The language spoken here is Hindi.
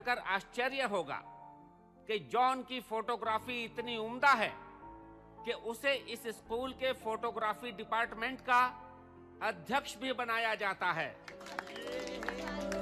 कर आश्चर्य होगा कि जॉन की फोटोग्राफी इतनी उम्दा है कि उसे इस स्कूल के फोटोग्राफी डिपार्टमेंट का अध्यक्ष भी बनाया जाता है।